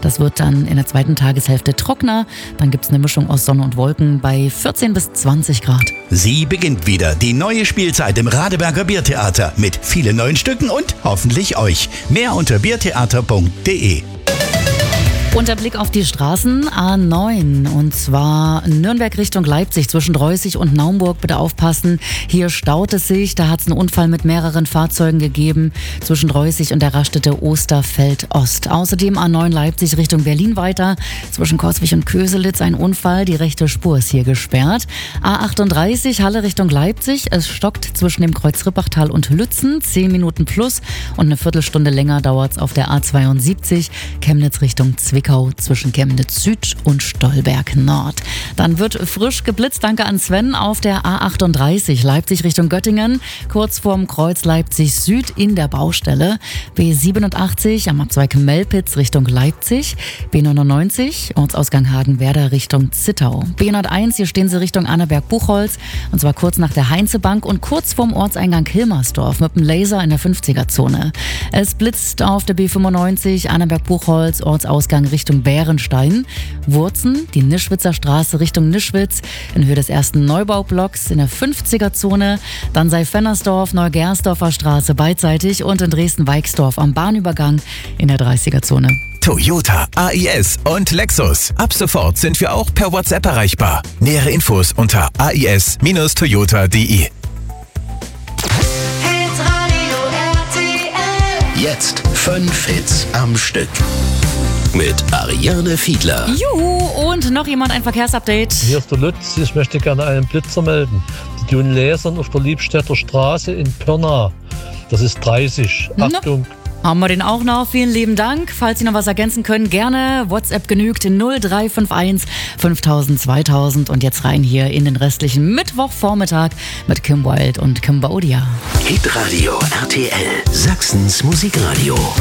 Das wird dann in der zweiten Tageshälfte trockener. Dann gibt es eine Mischung aus Sonne und Wolken bei 14 bis 20 Grad. Sie beginnt wieder die neue Spielzeit im Radeberger Biertheater mit vielen neuen Stücken und hoffentlich euch. Mehr unter biertheater.de. Und der Blick auf die Straßen A9 und zwar Nürnberg Richtung Leipzig zwischen Reußig und Naumburg. Bitte aufpassen, hier staut es sich. Da hat es einen Unfall mit mehreren Fahrzeugen gegeben zwischen Reußig und der Raststätte Osterfeld Ost. Außerdem A9 Leipzig Richtung Berlin weiter zwischen Coswig und Köselitz ein Unfall. Die rechte Spur ist hier gesperrt. A38 Halle Richtung Leipzig. Es stockt zwischen dem Kreuz Rippachtal und Lützen. 10 Minuten plus und eine Viertelstunde länger dauert es auf der A72 Chemnitz Richtung Zwickau zwischen Chemnitz Süd und Stolberg Nord. Dann wird frisch geblitzt, danke an Sven, auf der A38 Leipzig Richtung Göttingen, kurz vorm Kreuz Leipzig Süd in der Baustelle. B87 am Abzweig Melpitz Richtung Leipzig. B99 Ortsausgang Hagenwerder Richtung Zittau. B101, hier stehen sie Richtung Annaberg-Buchholz und zwar kurz nach der Heinzebank und kurz vorm Ortseingang Hilmersdorf mit dem Laser in der 50er-Zone. Es blitzt auf der B95 Annaberg-Buchholz, Ortsausgang Richtung Bärenstein. Wurzen, die Nischwitzer Straße Richtung Nischwitz in Höhe des ersten Neubaublocks in der 50er-Zone. Dann Seifennersdorf, Neugersdorfer Straße beidseitig und in Dresden-Weixdorf am Bahnübergang in der 30er-Zone. Toyota, AIS und Lexus. Ab sofort sind wir auch per WhatsApp erreichbar. Nähere Infos unter ais-toyota.de. Jetzt 5 Hits am Stück. Mit Ariane Fiedler. Juhu, und noch jemand ein Verkehrsupdate. Hier ist der Lutz, ich möchte gerne einen Blitzer melden. Die tun lasern auf der Liebstädter Straße in Pirna. Das ist 30. Achtung. Haben wir den auch noch. Vielen lieben Dank. Falls Sie noch was ergänzen können, gerne. WhatsApp genügt 0351 5000 2000. Und jetzt rein hier in den restlichen Mittwochvormittag mit Kim Wilde und Kim Baudia. Hitradio RTL, Sachsens Musikradio.